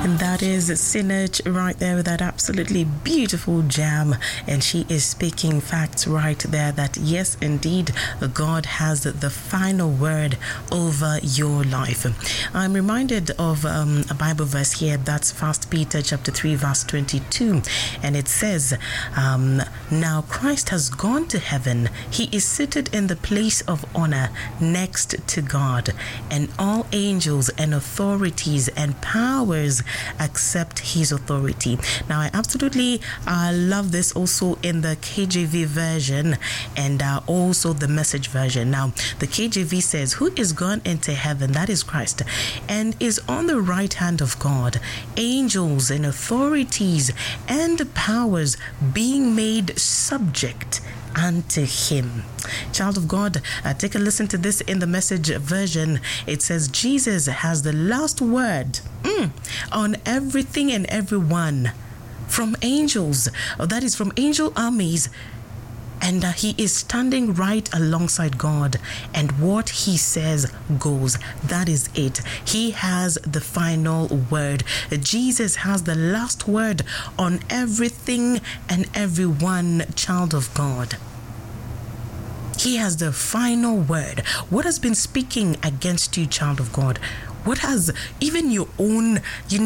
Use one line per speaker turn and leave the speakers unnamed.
And that is Sinach right there with that absolutely beautiful jam. And she is speaking facts right there that yes, indeed, God has the final word over your life. I'm reminded of a Bible verse here. That's 1 Peter chapter 3 verse 22. And it says, now Christ has gone to heaven. He is seated in the place of honor next to God. And all angels and authorities and powers accept his authority. Now, I absolutely love this also in the KJV version and also the Message version. Now, the KJV says, who is gone into heaven, that is Christ, and is on the right hand of God, angels and authorities and powers being made subject unto him. Child of God, take a listen to this in the Message version. It says Jesus has the last word on everything and everyone, from angels, that is from angel armies, and he is standing right alongside God, and what he says goes. That is it. He has the final word. Jesus has the last word on everything and everyone, child of God. He has the final word. What has been speaking against you, child of God? What has even your own,